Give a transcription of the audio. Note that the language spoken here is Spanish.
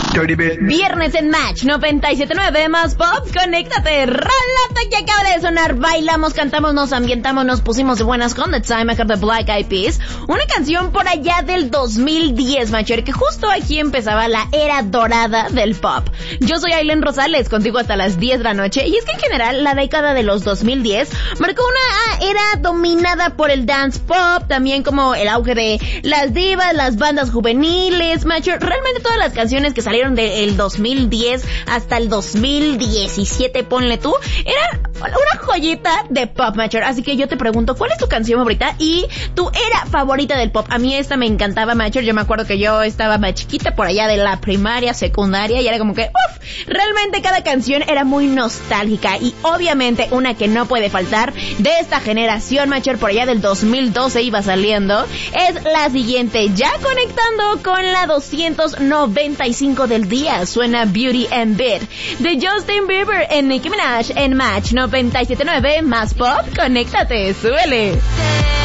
Viernes en Match 97.9 más pop, conéctate. Rolata que acaba de sonar. Bailamos, cantamos, nos ambientamos, nos pusimos de buenas con The Time Maker de Black Eyed Peas. Una canción por allá del 2010, Macher, que justo aquí empezaba la era dorada del pop. Yo soy Aileen Rosales, contigo hasta las 10 de la noche. Y es que en general la década de los 2010 marcó una era dominada por el dance pop, también como el auge de las divas, las bandas juveniles, Macher. Realmente todas las canciones que salieron del 2010 hasta el 2017, ponle tú, era una joyita de pop, Macher. Así que yo te pregunto, ¿cuál es tu canción favorita y tu era favorita del pop? A mí esta me encantaba, Macher. Yo me acuerdo que yo estaba más chiquita, por allá de la primaria, secundaria, y era como que, realmente cada canción era muy nostálgica. Y obviamente una que no puede faltar de esta generación, Macher, por allá del 2012 iba saliendo, es la siguiente, ya conectando con la 295 del día. Suena Beauty and Beat de Justin Bieber en Nicki Minaj en Match 97.9 más pop. Conéctate, súbele.